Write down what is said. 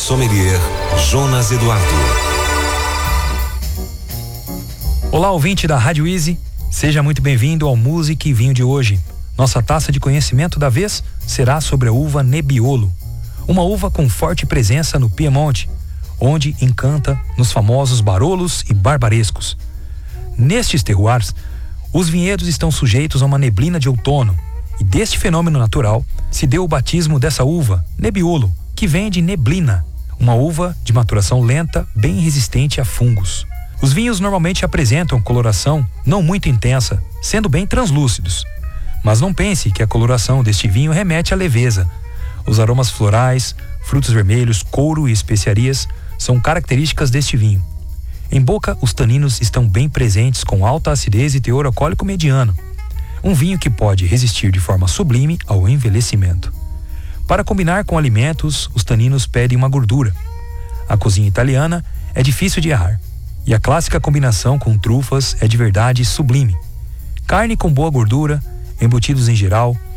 Sommelier Jonas Eduardo. Olá, ouvinte da Rádio Easy, seja muito bem-vindo ao Música e Vinho de hoje. Nossa taça de conhecimento da vez será sobre a uva Nebbiolo, uma uva com forte presença no Piemonte, onde encanta nos famosos Barolos e Barbarescos. Nestes terroirs, os vinhedos estão sujeitos a uma neblina de outono, e deste fenômeno natural se deu o batismo dessa uva, Nebbiolo, que vem de neblina, uma uva de maturação lenta, bem resistente a fungos. Os vinhos normalmente apresentam coloração não muito intensa, sendo bem translúcidos. Mas não pense que a coloração deste vinho remete à leveza. Os aromas florais, frutos vermelhos, couro e especiarias são características deste vinho. Em boca, os taninos estão bem presentes com alta acidez e teor alcoólico mediano. Um vinho que pode resistir de forma sublime ao envelhecimento. Para combinar com alimentos, os taninos pedem uma gordura. A cozinha italiana é difícil de errar. E a clássica combinação com trufas é de verdade sublime. Carne com boa gordura, embutidos em geral,